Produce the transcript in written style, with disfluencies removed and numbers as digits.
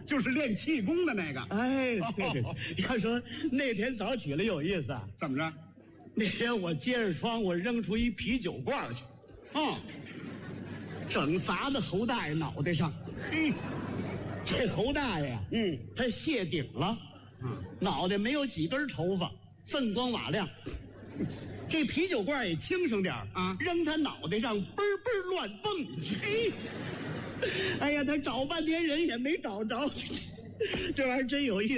就是练气功的那个。 哎，对，要说那天早起来有意思啊。 怎么着？ 那天我揭着窗，我扔出一啤酒罐去，整砸在侯大爷脑袋上。 嘿， 这侯大爷呀，他谢顶了，脑袋没有几根头发，锃光瓦亮。这啤酒罐也轻省点啊，扔他脑袋上，嘣嘣乱蹦。嘿，哎呀，他找半天人也没找着，这玩意儿真有意思。